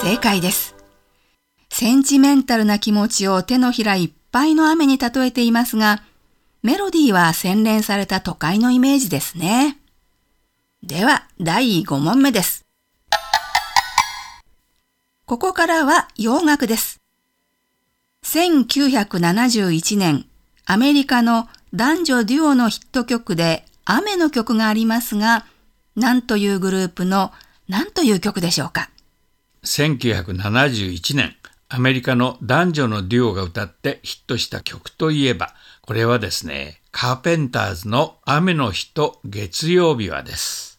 正解です。センチメンタルな気持ちを手のひらいっぱいの雨に例えていますが、メロディーは洗練された都会のイメージですね。では、第5問目です。ここからは洋楽です。1971年、アメリカの男女デュオのヒット曲で雨の曲がありますが、何というグループの何という曲でしょうか。 1971年、アメリカの男女のデュオが歌ってヒットした曲といえば、これはですね、カーペンターズの雨の日と月曜日はです。